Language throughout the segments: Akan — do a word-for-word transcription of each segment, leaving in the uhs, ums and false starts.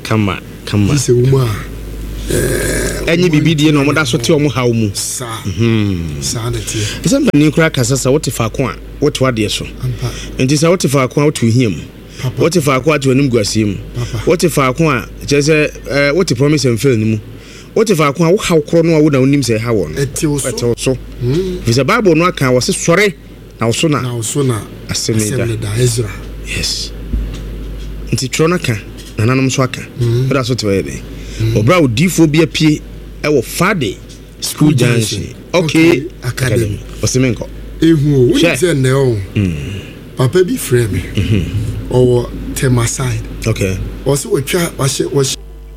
come on come on this woman eh enyi bibi die no mo da so te o mo hawo mu sa mhm sa na tie isa mani kura kasa sa wote fa ko a wote wade so enti sa wote fa ko a wote hiem wote fa ko a to anim guasiem wote fa ko a je se wote promise and fail ni mu wote fa ko a wo hawo kro no a wo na onim se ha wo no eti wo so mhm visa bible no aka wo se sore na wo so na na wo so na asemeda Ezra yes enti trona ka nananom so aka bra so te wede obra odifo bia pie e wo fade school junction okay academy osimenko ehu wo say na o papa bi frame me owo tema side okay o se wo twa wa she wo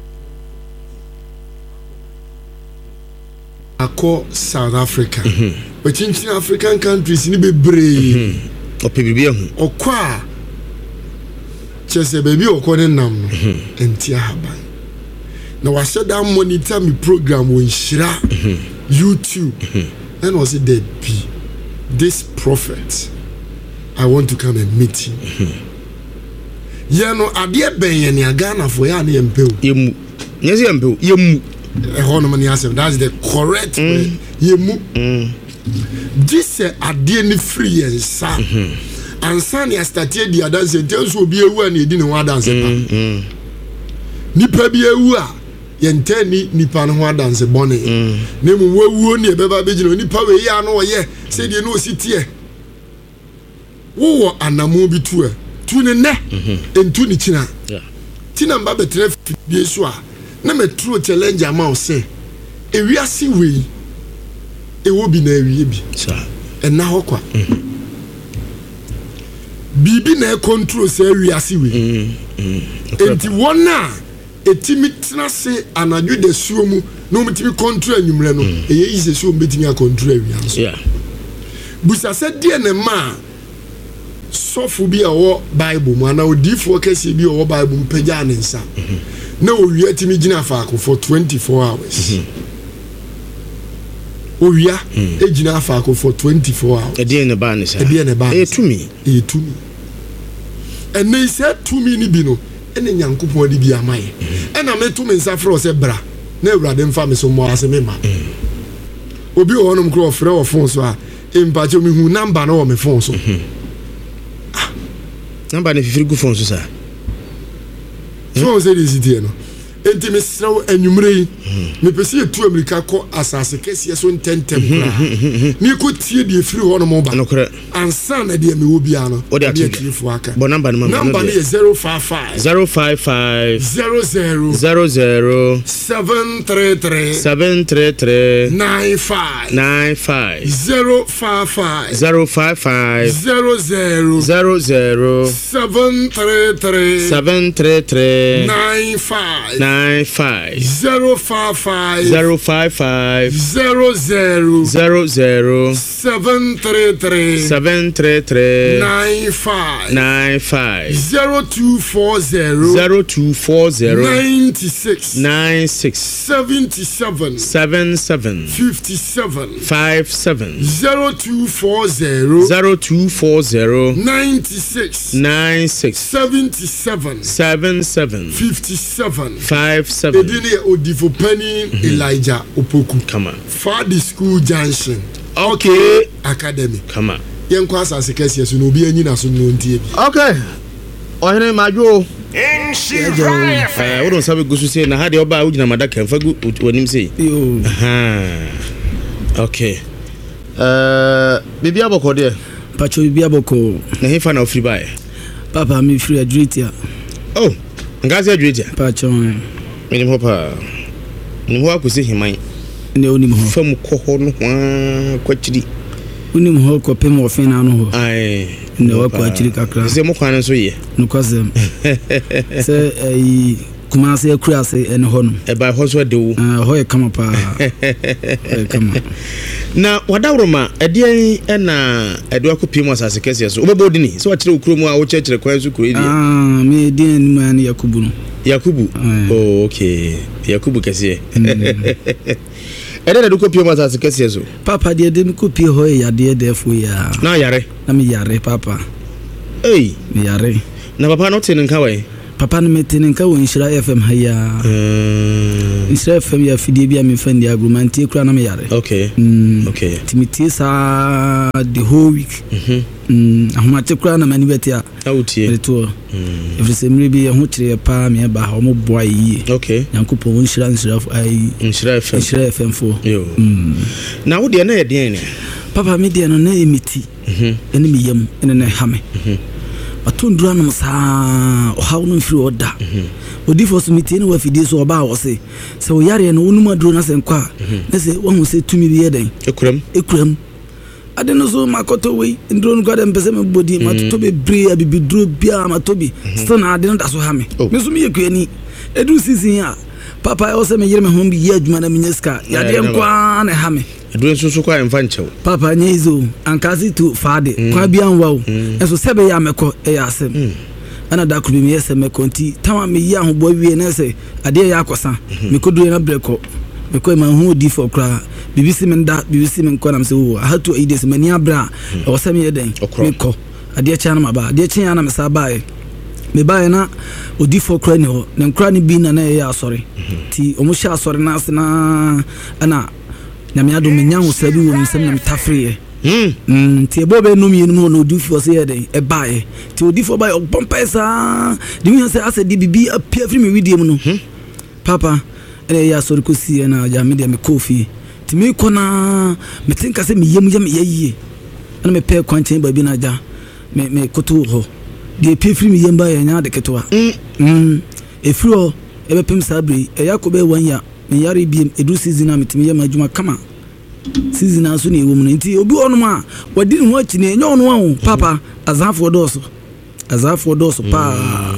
ako South Africa o chinchin African countries ni bebre o pebibia hu okwa chese baby okone nam no enti ahaban na wa share that monitor me program on shira YouTube and was it there be this prophet I want to come and meet him yeah no ade ben ye ne Ghana for ya na yempew yemu nyezi yempew yemu e hono man yasem that's the correct way yemu this ade ni free and sa ansani a started the dance tell so be ewu na edi ne wa dance pa nipa bi ewu a yentani nipa no ho dance bone na mu wewu ne beba begina nipa we ya no ye se de no sitie wo anamu bi tu e tu ne ne entu ni china tina mba betre bi so a na metro challenge ama o se ewiase we ewo bi na ewie bi sa ena hokwa bibi na control se ewiase we enti wona etimi tena se anadwo de suo mu no mutimi control anwumre no eye ise suo mbetimi a control awiase yeah busa se de ne ma sofu bi a wo bible mu ana odifo kase bi o bible mpagya ne nsa na owia timi gina faako for twenty-four hours owia e gina faako for twenty-four hours e de ne ba ne sa e de ne ba e tumi e tumi ene ise tumi ni bi no ene nyankopon di bi amaye ena metumi nsa fro se bra na awurade mfa me so mo ase me ma obi o honom kro ofre o phone so a empache mi hu number na o me phone so number na fifiri gu phone so sa phone se di sitie no enti me sraw anwumre me pese etu amerika ko asase kese so ntentem kra ni ko tie di efiri honom ba ansa na de me wo bia no de atifo aka bo number na number na zero five five zero five five zero zero zero zero seven three three seven three three nine five nine five zero five five zero five five zero zero zero zero seven three three seven three three nine five nine five zero five five zero five five zero zero zero zero seven three three seven three three nine five nine five zero two four zero zero two four zero ninety six nine six seventy seven seven seven fifty seven five seven zero two four zero zero two four zero ninety six nine six seventy seven seven seven fifty seven five seven. Edini Odifo Penny Elijah Opoku. Come on. Fadi School Junction. Okay. Academy. Come on. Yen kwa sa sekesi so no bi anyi na so no ntie bi. Okay. Ohene majo. Eh, we don't sabe gusu say na ha de oba ugina madaka mfa gu wonim say. Yo. Aha. Okay. Uh, bibi aboko de. Pacho bibi aboko. Na hefa na ofri bae. Papa me free adritia. Oh. Ngazi adritia. Pacho. Minim hopa. Minim ho akosi himan. Ne onim ho. Fam ko ho no kwa kwachiri. Unim ho ko pem ofina no ho. Ai. Ne wa kwa chiri kakra. Se mo kwan so ye. No kwasem. Se ai kuma se akura se ene ho no. E ba ho so de wo. Ah ho e kama pa. E kama. Na wadawroma ade en na ade akopiem asase kese so obebo dini so wakire okuro mu a wo chekire kwan so kuro ide. Ah me den mu an Yakubu no. Yakubu. Oh okay. Yakubu kese. Ede na dokopiem asase kese so. Papa de de kopie ho ya de defo ya. Na yare. Na me yare papa. Hey, me yare. na papa no tin nka we. papa no metene nka won Nhyira F M haya mm Nhyira F M ya fidie bia me fan dia agrumantie kura na me yare okay mm okay timiti sa the whole week mhm mm ahoma te kura na mani betia awutie reto mm every semri bi ho kire pa me ba ha mo boa yi okay Nyankopon won Nhyira Nhyira ai Nhyira F M Nhyira F M fo yo mm na wo de na ye den ne papa me de no na emiti mhm ene me yam ene na ha me mhm atundura no sa o hawo no firi oda odi fo so metie no wa fidie so oba wo se se o yare no wonu maduro na se nkwa na se wo hu se tumi bi yeden ekuram ekuram ade no so makoto we ndro no gada mpese me bodi matoto be bre abibidro bia matobi still na ade no da so ha me me so me yekuani edu season a papa o se me yire me ho bi ye adwuma na minyeska ya de nkwa na ha me adwen so so kwa emfa nchew papa nyezo ankasi to fade kwa bia nwa wo enso sebe ya meko e ya asem ana da ku bi me yese meko nti tama me yi ahobo wie na se ade ya akosa me kodu na breko me ko ma hu di for kra bibisi me nda bibisi me nko na me se wo hatu e des mani abra e wo se me yeden me ko ade cha na maba ade cha na me sa bae me bae na odi for kra ni ho ne nkra ni bi na na ya asori ti omo sha asori na asena ana na me ado me nyanwo sabi wo nsem na metafreye mm mm ti ebobe no mi enu no du fo se yede e bae ti odi fo bae o pompesa di mi se ase di bibi apia firi me video mu no papa ene ya sori ko si na ja me de me kofi ti me kona me tinka se me yem yem yeye ana me pe kwanchen ba bi na ja me me koto ho di pe firi me yem ba ya nya de ketwa mm mm e firo e be pem sabri e yakobe wanya me yare bi edu season na metimi yema adwuma kama season aso na ewo mu nti obi onum a wadi ne ho achi ne enye onu a papa azafo doso azafo doso pa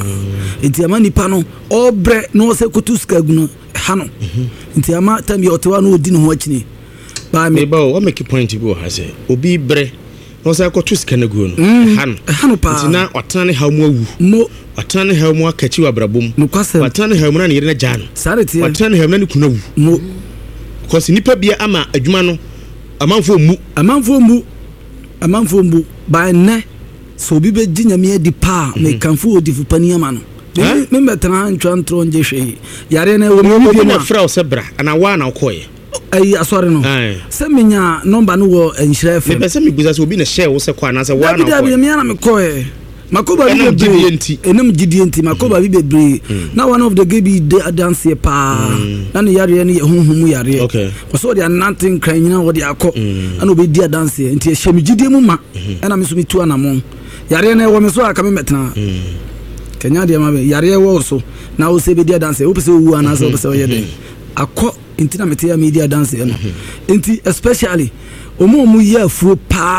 enti ama nipa no obre no se kutuska guno ha no enti ama tam ye otewa no odi ne ho achi ne ba me ba o make point bi o ha se obi bre no se kutuska na guno ha no ha no pa enti na otane ha mu awu mo watane ha mu akachi wa brabom watane ha mu na yere na jan sarete watane ha mu na kunawu mo because nipa bia ama adwuma no amanfo mu amanfo mu amanfo mu ba ne so bi be ginyame adi pa me kanfo odifu pani ama no me metana ntwa ntro nje hwe yare na wo me bi na fra o sebra ana wa na koye ai asore no se menya number no wo Nhyira F M me se me guza se obi na share wo se kwa na se wa na koye bi me na me koye makoba bi bebre enam gidie nti makoba bi bebre na one of the gaby dance here pa na ne yare ne honhom yare okay so they are nothing crying na wo de akọ ana obi dia dance nti e hyem gidie mu ma na me so mi tu anamon yare na wo me so aka me metena kenya de ma be yare wo so na wo se be dia dance wo pese wu ana so pese wo ye den akọ nti na mete ya media dance no nti especially omo mu ya fu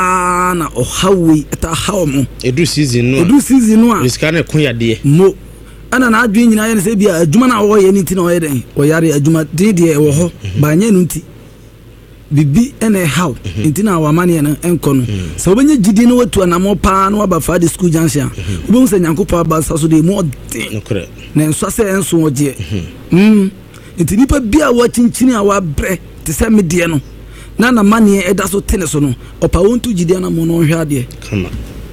pa na ohawe eta hawo edu season no edu season no a riska na kon yade mo ana na adwen nyina ye ne se bia adwuma na wo ye ni nti na wo ye den wo yare adwuma de de wo ho ba nya no nti bibi ene how nti na wa mane no enko no so obenye gidi no watu anamo pa na ba fa de school junction obo se Nyankopon ba sa so de mo de na enso se enso oje mm nti nipa bia wa chinchini a wa bre te se me de no na na mane eda so tene so no opa wontu gidi na mo no hwa de kama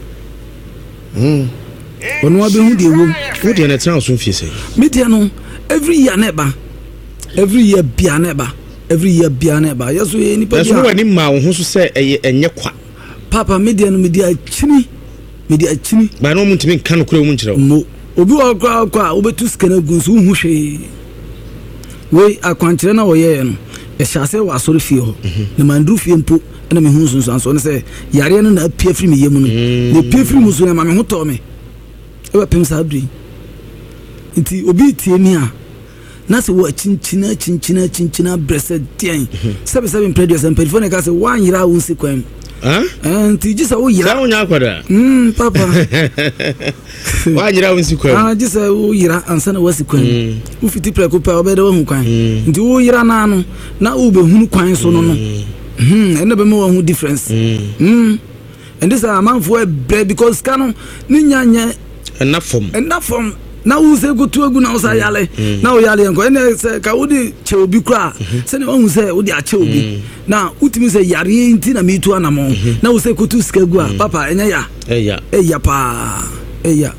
mm ono abe hu de wo wo de na tran so fie se me de no every year neba every year bia neba every year bia neba yeso ye nipa bia yeso wani ma wo ho so se enye kwa papa me de no me de achini me de achini ba no muntimi nka no kura wo munkyira mo obi wa kwa kwa obetu skana gunsu hu hwe we akwankyere na wo ye no e hyase wa asori fie ho ne mandru fie mpo na me hu sunsu anso ne se yare no na apia firi me yemu no ne pia firi mu so na ma me ho to me e wa pem sa adri nti obi tie ni a na se wo chinchina chinchina chinchina brese tien sebe sebe predio sem perifone ka se wan yira wo nsi kwam ah nti jisa wo yira sa wonya akwada mm papa wan yira wo nsi kwam ah jisa wo yira ansa na wasi kwam wo fiti preko pa obede wo hu kwan nti wo yira na no na wo be hunu kwan so no no hmm ene be mo hu difference hmm and this a man for bread because kanu ni nyanya enough form enough form na wo se gotu agu na wo sa yale na wo yale enko ene se ka wo di che obi kra se ne wo se wo di a che obi na utimi se yare nti na metu anamo na wo se gotu skagu a papa enya ya eya eya pa eya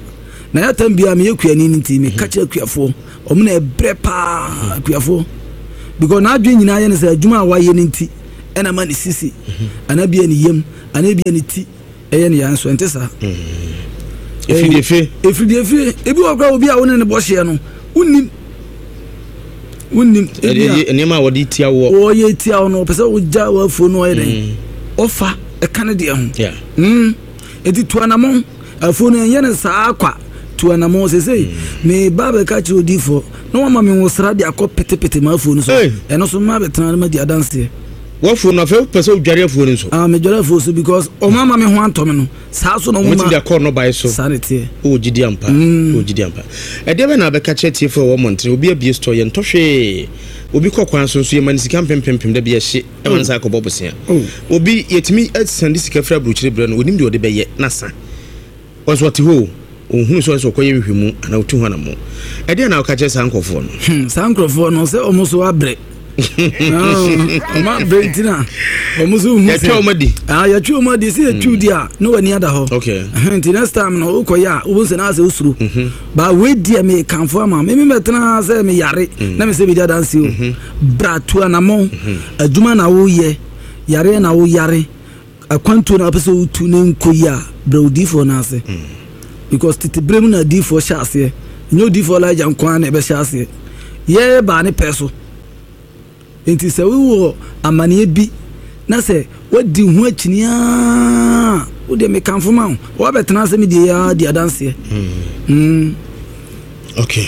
na ya tambia me yakuani nti me kache akuafo omo na ebre pa akuafo because na adwe nyina ye ne say adwuma awaye ne nti ena ma ne sisi ana bia ne yem ana bia ne ti eye ne yanso ente sa efidi efe efidi efe ebi okra obi a wona ne bo hye no unnim unnim ene ma wodi tia wo wo ye tia wo no pese wo ja wo afo no ye den ofa e kan de ho yeah mm eti tuanamon afo no ye ne saa kwa tuanamon se sei me baba ka chi odifo no mama me wo sra de akopete pete ma afo no so eno so ma betana ma di adanse wo fo no fe pese odware afo no so ah me dware afo so because o mama me ho antom no saa so no mo ti de call no by so sanity o gidi ampa o gidi ampa e de be na be ka che tie fo wo montre obi abie store ye ntohwe obi kokwan so so ye mani sika pempempem da bia hye e wan sa ko bobosia obi yetimi send sika fra bruchire bre no onim de ode be ye na sa was what ho ohunu so so koye hwemu ana otu ho na mo e de na ka che sankofo no sankofo no se omo so abre no ma bentina omuzu hu ya twa omadi ah ya twa omadi se ya twa dia no wani ada ho okay until next time no ukoya ubunse na ase usuru ba we dia me kanfo ama me me metena se me yare na me se bi dia dance o bra tu anamo aduma na wo ye yare na wo yare akwanto na pese utu ne nkoya bra odifo na ase because titi brem na difo sha ase nyo difo la jankwan na be sha ase ye ba ne peso enti se wo amane bi na se wadi hu achinia wo de me kanfo ma wo betena se me de ya de adanse mm okay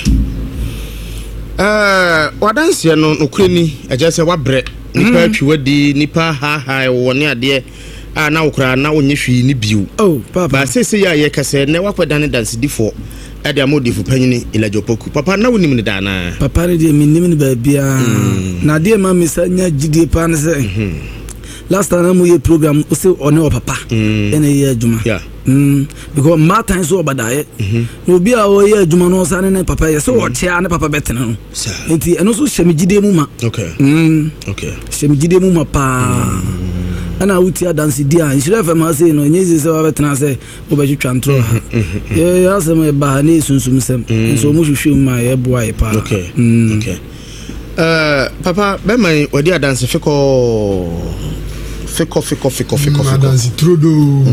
eh wadanse no nokreni aja se wabre nipa atwi wadi nipa ha ha woni ade a na wokra na wonye hwi ni biu oh papa ba se se ya ye kase ne wakwada ne dance difo e de amodi fu panyini ilajopoku papa na wonim ne dana papa ne de minim ne ba bia na de ma misanya gidie pa ne se last time we program o se one o papa ene ye adwuma yeah mm because ma time so obadaye no bi a o ye adwuma no sa ne papa ye so o tia ne papa betene no enti eno so hye me gidie mu ma okay mm okay hye me gidie mu ma pa ana wuti adansi dia nhire fa ma se no nyezi se wa betena se o ba twitwa ntro ha ye ya se me ba ne sunsum sem so mu hwehwe ma ye boa ye pa okay okay eh papa be man odi adansi fiko fiko fiko fiko fiko fiko adansi trodo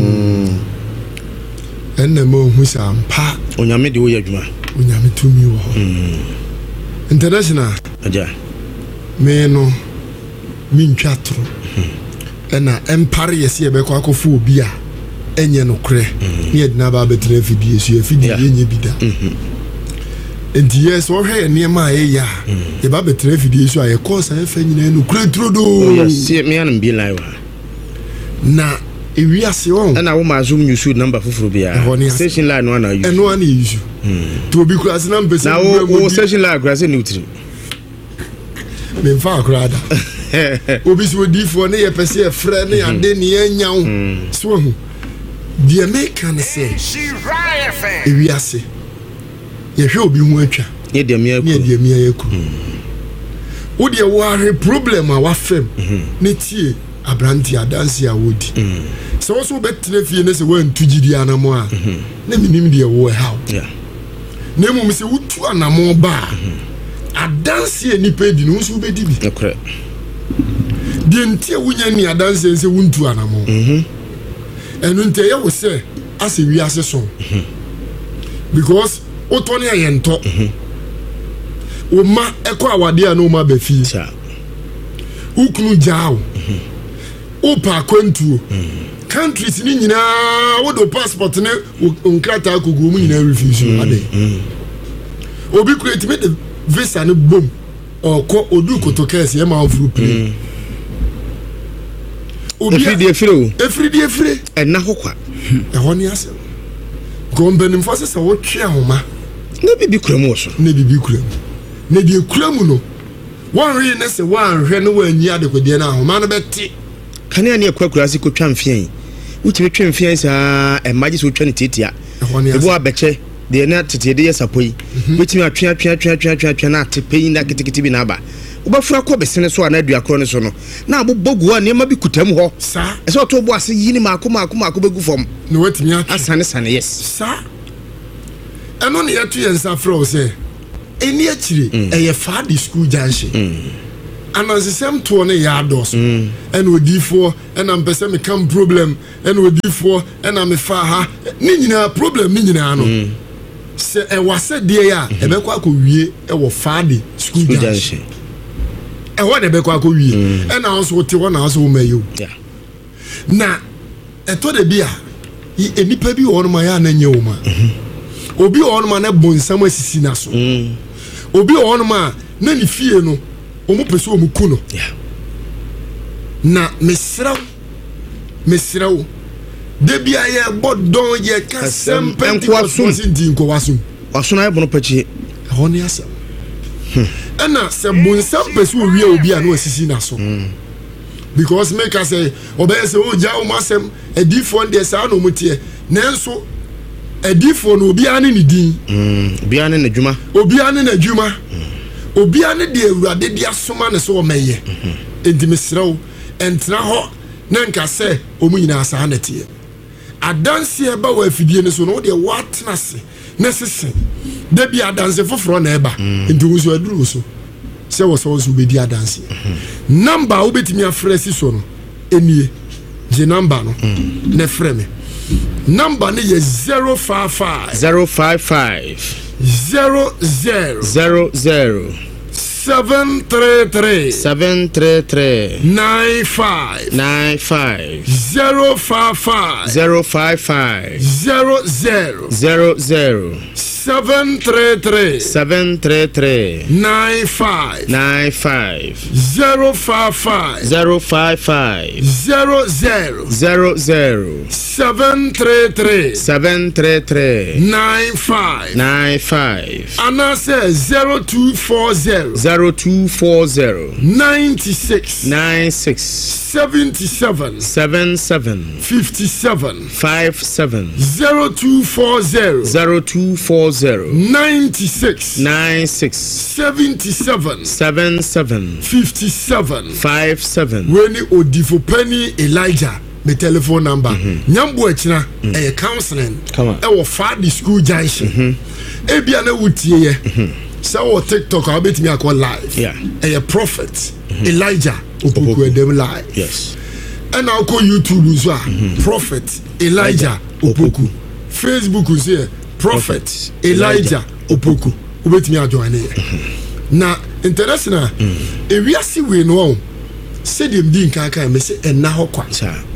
enne mo hu sampa onyame de wo ye adwuma onyame tumi wo international aja me no min twatro ena empire yesi e be kwa kofu obi a enye no kre ne edina ba betre fidie su afidie enye bida enti yes wo hwe ne ma ye ya e ba betre fidie su aye course e fa nyina no kre trodo oh yes me an bi live na e wi ase won na wo ma zoom news number fufuru bia station line no na use eno ana use to obi kura se number se na wo station line kura se neutri me fa akura da obi so di fo ne ye pese e frɛ ne ade ne anya wo so hu the American say e wi ase ye hwe obi hu atwa ye de me ye de me ye ku wo de wo are problem a wa fam ne tie abranti adansi a wodi so wo so betre fie ne se wa ntugidi anamo a na minim de wo how yeah na mu se wutu anamo ba adansi ni pedi no so be di bi okre di ntie wunya ni adansi se wuntu anamo mhm enu ntie ye wo se ase wi ase so because o to ni ayento o ma eko awade a no ma ba fi cha ukunu jao o pa kwantuo countries ni nyina wo do passport ne onkrata akogo mu nyina refuse ade obi create me the visa ne bom oko odu kotokese e ma ofuru play obi efridi efriro efridi efre ena hokwa e honi asem gombe ni mfase se wo twe ahoma na bibi kuramu so na bibi kuramu na bi kuramu no wan re ne se wan hwe ne wan nyi adekodie na ahoma no beti kane ani akwakura se ko twamfien utime twamfien sa e maji so twani titia ebo abeche de na tete de yesapoi wetimi atwe atwe atwe atwe atwe atwe na tepeyin na kitikiti bi na ba ubafura ko besene so ana dua kro ne so no na abobogu a ne ma bi kutam ho sa e so to bo ase yini maako maako maako begu fom no wetimi atwe asane sane yes sa ɛno ne yɛto yɛn nsa frɛ wo sɛ ɛni akyire ɛyɛ faa de school junction anansesɛm toɔ ne yɛ adɔso ɛna odiifoɔ ɛna mpɛ sɛ mekam problem ɛna odiifoɔ ɛna mefa ha ne nyinaa problem ne nyinaa no sɛ ɛwɔ sɛ deɛ a ɛbɛkɔ akɔwie ɛwɔ faa de school junction ɛhɔ de bɛkɔ akɔwie ɛna wo so wote hɔ na wo so woma yɛo na ɛtɔ de bi a enipa bi wɔ no ma yɛ a na nyɛ wo ma obi wɔ no ma na bonsam asisi na so obi wɔ no ma na ne fie no omo pese omo ku no na mesraw mesraw de bia ye bodon ye kasem pentikosum sinti nko wasum wasuna ye bono pachi honi asem ana se bonsam pese owie obi a na asisi na so because make us say obey say o ja o masem edifo de sa na omutie nanso edifo no obi ane ne din obi ane na djuma obi ane na djuma obi ane de awurade de asoma ne so o meye enti mesrew entra ho na nka se omu nyina asa na tie adanse e ba wa afidie ne so no de watna se na sese de bi adanse foforo na eba enti wo so aduru so se wo so so be di adanse number wo betimi afresi so no enie je number no na freme number ne ye zero five five zero five five zero zero zero zero seven three three seven three three nine five nine five zero five five zero five five zero zero zero zero seven three three seven three three nine five nine five zero five five zero five five zero zero zero zero seven three three seven three three nine five nine five Anna says zero two four zero zero two four zero ninety six nine six seventy seven seven seven fifty seven five seven zero two four zero zero two four zero ninety six nine six seventy seven seven seven fifty seven five seven. When Odifo Penny Elijah my telephone number nyambo akina e counseling e wo fa the school junction e bia na wutie ye say wo TikTok I bet me akọ live yeah e prophet Elijah opoku edem live yes and now go YouTube so prophet Elijah opoku Facebook say prophet Elijah opoku obetimi ajoin e na international e wiase we no say dem di nkan kan me say enna ho kwa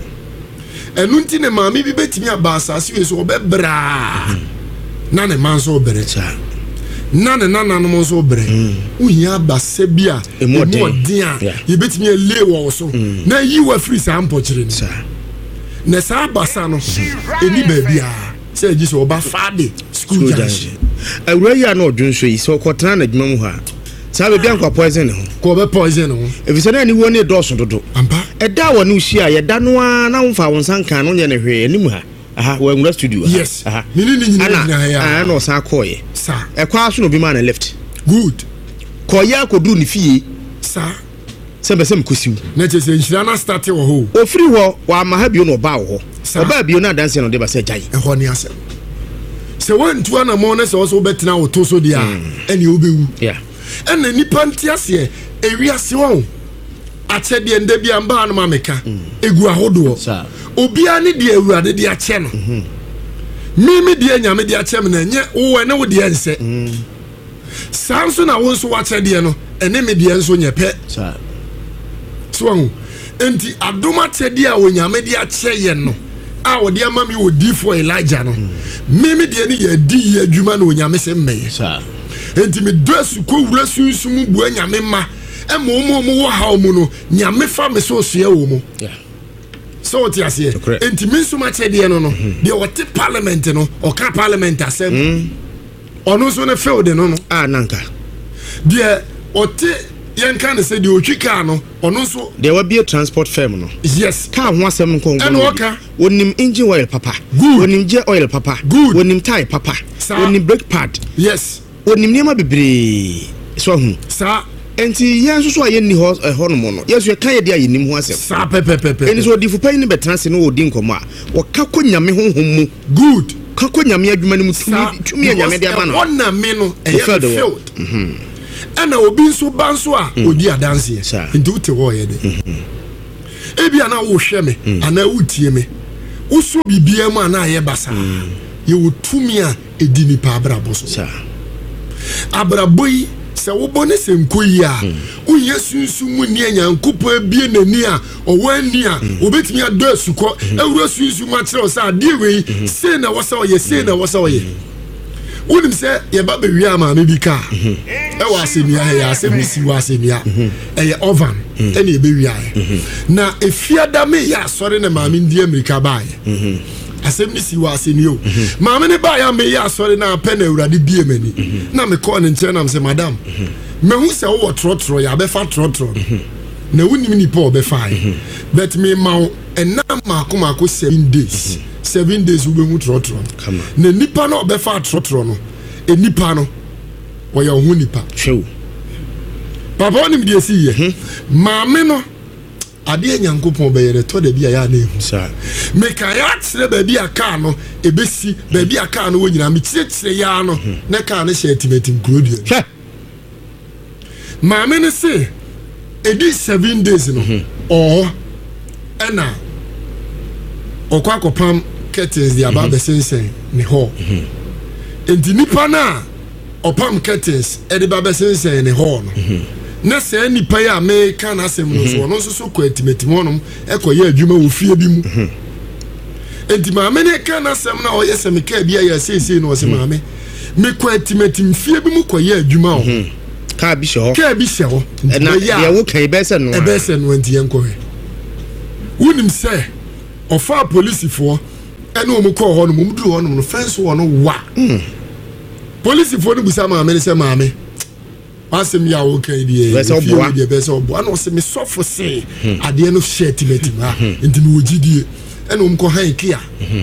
enu nti ne maami bi betimi aba asase we so obebra na ne man so obere cha na ne nana no so obere uhia aba se bia emodin a ye betimi ele wo so na yi wa free sa ampochire ni na sa abasa no eni ba bia say ji so oba fade school junction awura ya na odwunso yi so kwotana na dwuma mu ha sabe bia nkwa poison ho ko be poison ho efise na ni wo ne doso dodo ampa eda wo ne usia ye da no a na won fa won sankan no ye ne hwe anim ha aha wo nwura studio yes aha mini ni nyina nyina ya ana no sa koye sa e kwa so no bi ma na left good ko ya ko duru ni fie sa se be se mkosiu na che se nhira na start wo ho o free ho wa ma ha bio no ba wo ho oba bio na dance no de ba se jai e ho ne asem se won tu ana mo na se so betena wo to so dia ene obewu yeah ene nipa ntiase ewiase won achede ende bia mba no mameka egu ahodo obia ne de awurade de ache no mimi de nyame de ache me na nye wo ne wo de ense sanso na won so wache de no ene me de enso nye pe so enti adoma chede a wo nyame de ache ye no a wo de ama mi wo di for Elijah no mimi de ne ye di ye adwuma na wo nyame se mmeye enti me dress ko wura sunsun bu anyame ma e mo mo mo wo ha mo no nyame fa me so so ye wo mo yeah so ti ase enti me so ma chede no no de o te parliament no o ka parliament asem ono so ne field no no ah nanka de o te yen kan se de o twika no ono so de wa be transport firm no yes ka ho asem nko nko eno oka wonim engine oil papa wonim je oil papa wonim tire papa wonim brake pad yes wonim niam bebre so hu sa enti yen so so aye ni ho ho no mo no yeso ye kan ye de aye nim ho asem sa pepepepe eni so di fupa ni betrance no odi nkomo a wo ka ko nyame honhom mu good kako nyame adwuma no mutumi tumi nyame de aba no wona me no e field mhm ana obi nso ba nso a odi adanse nti wote wo ye de ebi ana wo hwe me ana wotie me uso bibia mu ana ye basa ye wotumi a edi ni pa abrabo so abraboi se wo bone se nkoyi a wo yesunsu mu ni anyankopo abie nani a owo ani a obetimi ado asuko ewuro sunsu ma kire o sa ade we se na wo sa o ye se na wo sa o ye wonim se ye ba be wi ama me bi ka e wa asemia he ya asemisi wa asemia e ye ovan e na e be wi aye na efiada me ya sori na ma me ndi America bae asemisi wa asemio ma me ne ba ya me ya sori na pe na Awurade bie mani na me call ne nche na me se madam me hu se wo trotro ya be fa trotro na wonim ni po be fa but me ma ena ma ko ma ko seven days seven days we be trotro na nipa na be fa trotro no e nipa no wo ya hu nipa hwe papa onim de si ye ma me no ade nyankopon be yere to da bia ya na ehu sa me ka ya tsere ba bia ka no ebesi ba bia ka no wonyina me tsire tsire ya no na ka no she timetim krodia hwe ma me ne se edi seven days no oh ena okwa kopam curtains dia ba be sensen ni ho enti nipa na opam curtains e de ba be sensen ni ho no na se nipa ya me kan asem no so no so ko atimetim honom e ko ye adwuma wo fie bi mu enti ma me ne kan asem na o ye se me ka bia ya sesei no o se ma me me ko atimetim fie bi mu ko ye adwuma ho ka bi sho ka bi se ho na ya wo kan be se no e be se no enti en ko he wonim se ofa police fo ene o mu ko ho no mu duru ho no fence wo no wa police fo no busa ma me se ma me asem ya wo kan die be se obo die be se obo ana o se me sofo se ade no shirt metim ha enti me wogidie ene o mu ko han kia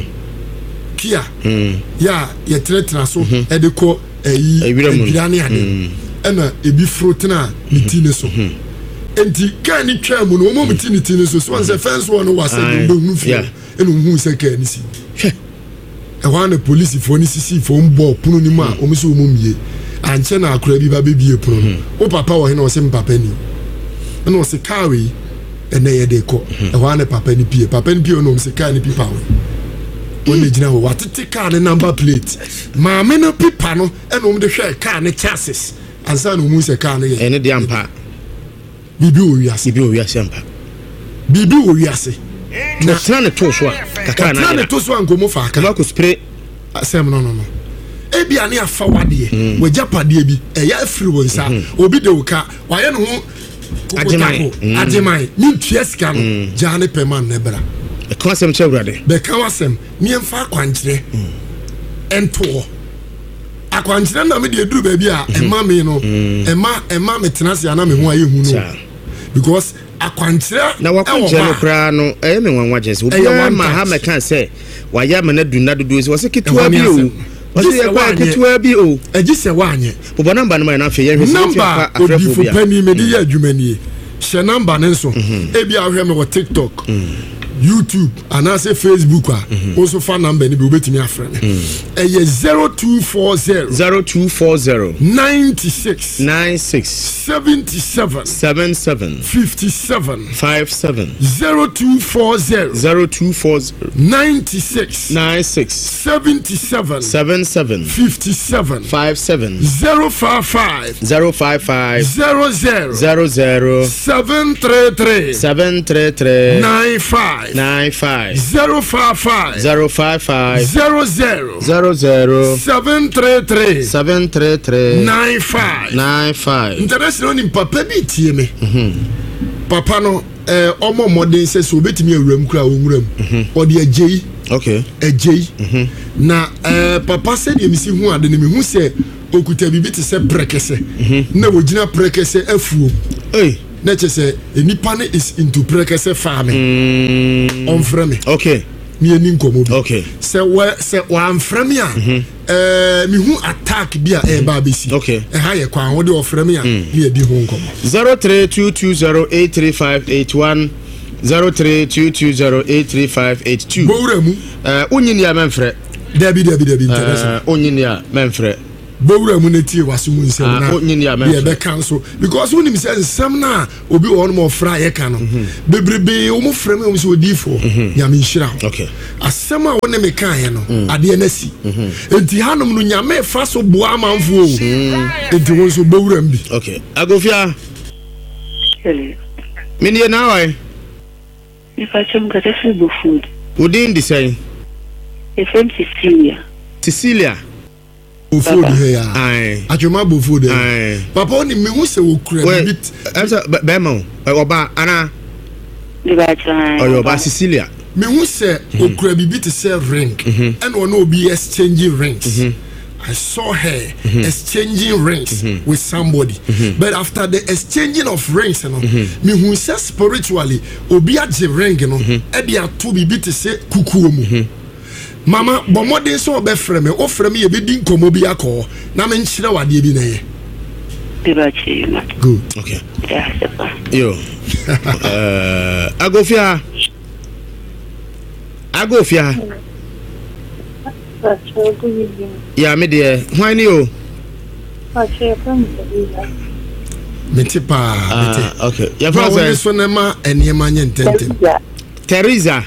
kia ya ye tretra so e de ko eyi ebirane ade ena ebi frotena mitine so enti kan ni twa mu no o mo mitine tine so so se fence wo no wase be hu fi ena hu se kan ni si e wa na police fo ni sisi fo mbo punu ni mu a o mi so o mo mie anche na akura bi ba bebie punu o papa wo he na o se papa ni ena o se kawe ena ye de ko e wa na papa ni pie papa ni pie o no se kan ni pipa wo oni gina wo watete car ne number plate ma me no pipa no ena o mo de hwe car ne chassis ansa no mu se car ne ye ene de ampa bibi o wiase bibi o wiase ampa bibi o wiase na tana ne to so a kaka na na to so ankomo fa aka ma ko spray asem no no no ebi ani afa wade we japade bi eya afiri wonsa obi de uka waye no ho ajemai ajemai ni tueska no jane peman nebra e kan asem che Awurade be kan asem mi emfa akwankyere ento akwankyere na me de duru ba bi a ema me no ema ema me tenase ana me ho aye hu no because akwankyere na wakwankyere no kra no e me nwanwa jese obi ma ha me kan se waya me na dunna dodo se wose ketua bi o wose ye kwa ketua bi o agi se wanye bobo number no na fe ye hwese number odifu pani me de ye adwumanie hye number ne nso e bi ahwe me wo TikTok YouTube and I say Facebook ah also phone number ni be obetimi afre me e ye zero two four zero zero two four zero nine six nine six seven seven seven seven five seven five seven zero two four zero zero two four zero nine six nine six seven seven seven seven five seven five seven zero five five zero five five zero zero zero zero seven three three seven three three nine five nine five zero five five zero five five zero zero zero zero seven three three seven three three nine five nine five. International ni papa bi tie me papa no eh omo modern se so betimi awuram kura onwuram o de agei okay agei na eh papa se de misi hu ade ne me hu se okuta bibi te se prekese na wogina prekese afuo eh na chese enipa ne is into prekese farming mm. on frame okay mi eni nkomo bi okay se wa se wa amframe a eh mi hu attack bi a e ba besi okay e ha ye kwa wo de oframe a mi edi hu nkomo zero three two two zero eight three five eight one zero three two two zero eight three five eight two bowra mu eh unyi ni amemfre Debi debi debi international. Onyini a memfre. Bowura mu ne tie waso mu nsem na. Onyini a memfre. Be cancel because when him say nsem na obi won mo fra ye ka no. Bebrebe o mo fra me o so odifo. Nyame nhira. Okay. Asem a won me kan ye no. Ade na si. Enti hanom no nyame fa so boa amanfo o. Enti won so bowura mbi. Okay. Agofia. Hello. Mini na why? If I come get a food. Within the same. From Cecilia. Cecilia. Food here. Aye. Ajuma bu food. Aye. Papa oni me hu se wo kura bit. Answer Bema. Oba ana. Oh, your ba Cecilia. Me hu se wo kura bibit se ring. And one obi exchanging rings. I saw her mm-hmm. exchanging rings mm-hmm. with somebody. Mm-hmm. But after the exchanging of rings, you know, mm-hmm. me who says spiritually, obi a je ring, you know, ebi a to be bit say kukuomu. Mama, but more than so be frame me, offer me a bit din komo bi ako. Na me nchira wade bi na ye. Good. Okay. Yo. uh, Agofia. Agofia. Yeah, me dear. Why you? Metipa. Okay. Your father is one of my and your man intended. Teresa.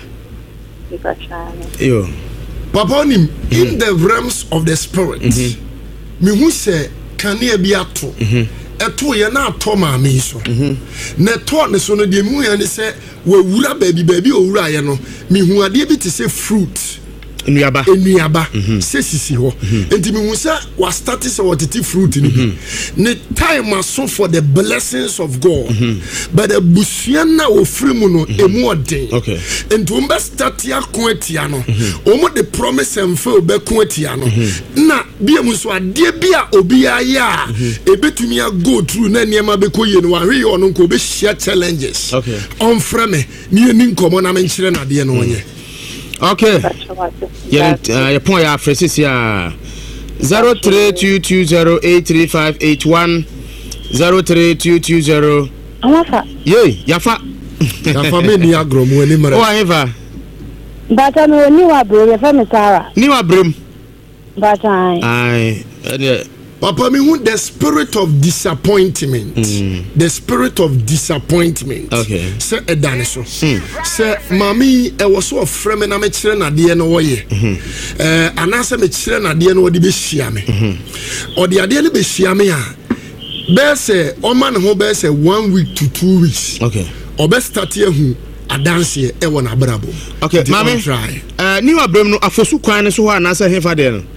Yo. Papa him in the realms of the spirit. Me who say can you be at two? Eto ye na atoma me so. Na to ne so no de mu ya ne say we wura baby baby owura ye no. Me hu ade bi te say fruit. Enuaba enuaba sesisi ho enti me hu say was start say what it fruit ni ne time aso for the blessings of God but the busua na ofiri mu no emu odin okay enti um be start akon atia no omo the promise em fe obekon atia no na bia mu so ade bia obi aya ebetumi a go through na niam abekoye no ahwe ye ono ko be share challenges okay on frame ni eni nkomo na me nkire na de no onye. Okay. Yeah, uh, your point ya phrases ya zero three two two zero eight three five eight one zero three two two zero. Amafa. Yey, yafa. Yafa me ni agro mu ani mara. Oh, eva. Bata no ni wa bro, yafa me Sara. Ni wa brem. Bata ai. Ai. Papa me who the spirit of disappointment. Mm. The spirit of disappointment. Okay. Say e dane so. Say mami e was so frame na me kire na de no woye. Eh anase me kire na de no wo de be hia me. O de ade le be hia me a. Be say o man ho be say one week to two weeks. Okay. O be start hu adanse e wona brabo. Okay, mami. Eh ni wa brem no afosu kwan ne so ho anase hefa de no.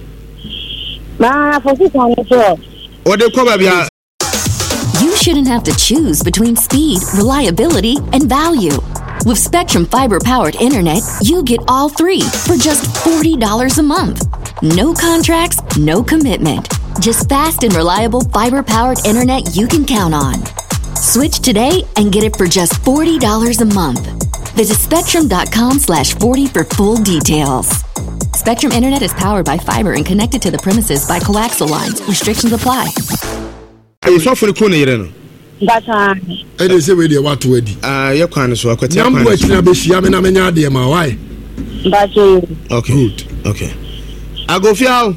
Ma fosu kwan ne so. O de ko ba bia. You shouldn't have to choose between speed, reliability, and value. With Spectrum fiber-powered internet, you get all three for just forty dollars a month. No contracts, no commitment. Just fast and reliable fiber-powered internet you can count on. Switch today and get it for just forty dollars a month. Visit spectrum.com slash 40 for full details. Spectrum Internet is powered by fiber and connected to the premises by coaxial lines. Restrictions apply. Hey, so for the corner, you know. That's right. I dey say we dey what we di. Ah, you can so akwati. Nyambo akina be hia me na me nya de ma why? That's it. Okay. Good. Okay. Agofia.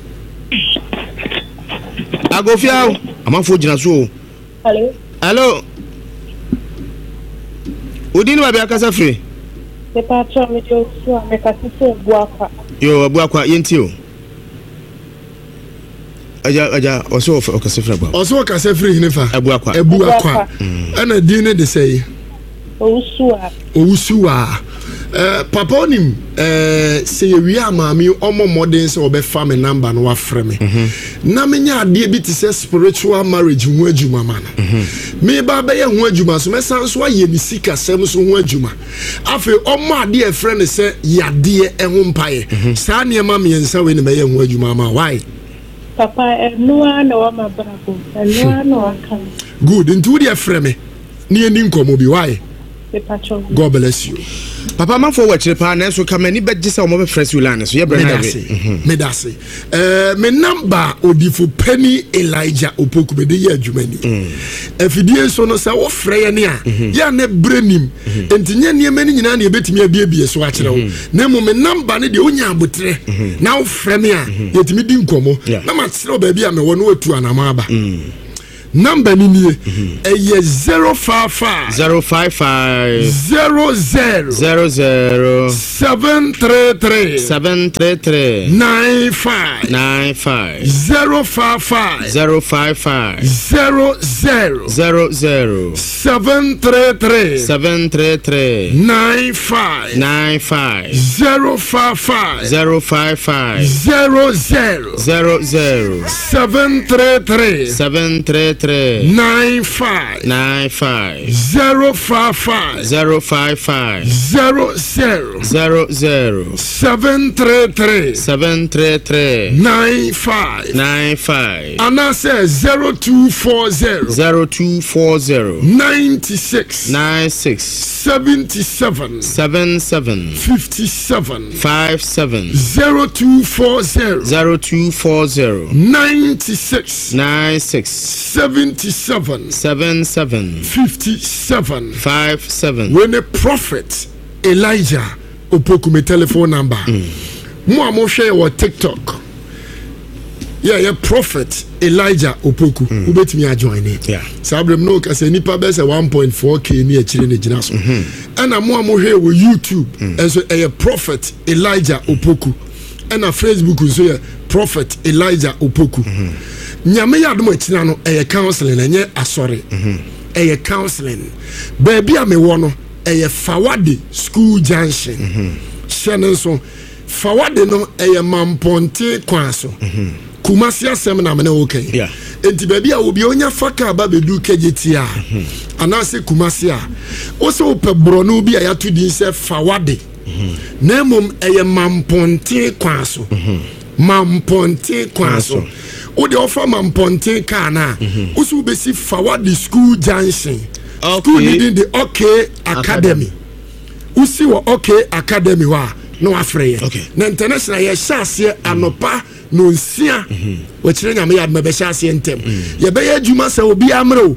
Agofia. Amafo gina so. Hello. Hello. Udini wa bia kasa free. The patron me jo so me kasa so buakwa. Yo buakwa yenti o. Aja aja oso of okase free buakwa. Oso okase free hinifa. Ebuakwa. Ebuakwa. Ana di ne de say. Owusuwa. Owusuwa. Eh papa onim eh say wi amami omo modern say obefa me number no wafre me. Na menya ade bi ti say spiritual marriage hu adwuma ma na. Me ba be ye hu adwuma so me san so aye ni sika sem so hu adwuma. Afi omo ade e frɛ ne say yade e hu mpae. Sa ne ma me nsa we ne be ye hu adwuma ma why? Papa enua na wa mabrabo. Enua na wa kan. Good, into the frɛ me. Ni eni nkomo bi why? God bless you. Papa man for watch pa na so come any bet just omo be fresh you land so ye brand me me da say eh me number odifo Penny Elijah Opoku be dey adwumani afidie so no say wo frɛ ye ne a ya na brenim entinye ne mani nyina na ebetimi abiebie so a kyerɛ wo na mo me number ne de onya abotre na wo frɛ me a yetimi di nkomo na ma kyerɛ wo ba bia me wo no atu anama aba number ni ni eh zero five five zero five five zero zero zero zero seven three three seven three three nine five nine five zero five five zero five five zero zero zero zero seven three three seven three three nine five nine five zero five five zero five five zero zero zero zero seven three three seven three three nine five nine five zero five five zero five five zero zero zero zero seven three three seven three three nine five nine five and I say zero two four zero zero two four zero ninety six nine six seventy seven seven seven fifty seven five seven zero two four zero zero two four zero ninety six nine six seventy seven seven seven fifty seven five seven. When a prophet Elijah Opoku me telephone number mo a mo share your TikTok yeah yeah prophet Elijah Opoku who bet me a join it yeah sabrem no ka se nipa be se one point four k ni a chire ne gina so and a mo a mo share with YouTube and so a prophet Elijah Opoku and a Facebook so yeah prophet Elijah Opoku nyame ya adom akina no eye counseling enye asori eye counseling baby a me wo no eye Fawade school junction shene so Fawade no eye Mamponte kwanso Kumasi asem na me na okay yeah enti baby a obi onya faka ba bedu kejeti a anase Kumasi a o se ope brono bi a ya to din se Fawade na mom eye Mamponte kwanso Mamponte kwanso o de offer Mamponte kana o so be si Fawade school junction school leading the OK Academy o si wo OK Academy wa no afreye na international ye hyase anopa no nsia wo kire nyame ya me be hyase ntem ye be ya djuma se obi amro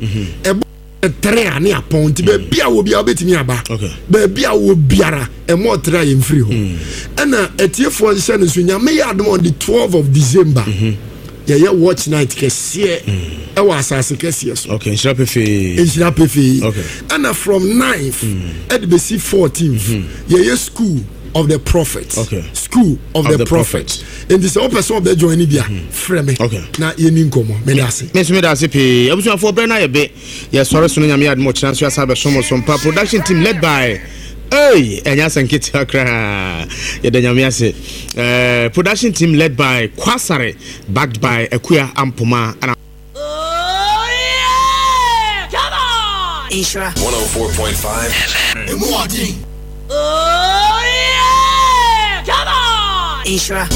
e tre ane apon ti be bia wo bia obetimi aba be bia wo biara e mo tre ye mfiri ho na etiefo nse no so nyame ya adom on the twelfth of December yeah yeah watch night kesiye e wa asase kesiye so okay nshira pefe nshira pefe okay and from ninth at be see fourteenth yeah yeah school of the prophet okay school of, of the, the prophet. prophet and this all person of the join bia frame okay na ye ni nkomo me da se me so me da se pe abusu afo bre na ye be ye sore so no nyame admo chira so asa be so mo so pa production team led by hey enya sankiti akra ye da nyame ase eh production team led by Kwasare backed by Ekuya Ampoma and oh yeah come on Isra one oh four point five oh yeah come on Isra